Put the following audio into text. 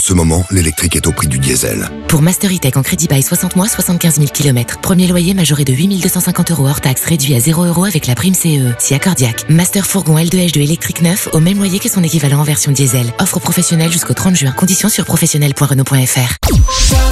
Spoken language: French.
ce moment, l'électrique est au prix du diesel. Pour Master E-Tech en crédit bail 60 mois, 75 000 km. Premier loyer majoré de 8 250 € hors taxe, réduit à 0 € avec la prime CE. Si accordiaque. Master fourgon L2H2 électrique neuf au même loyer que son équivalent en version diesel. Offre professionnelle jusqu'au 30 juin. Conditions sur professionnel.renault.fr.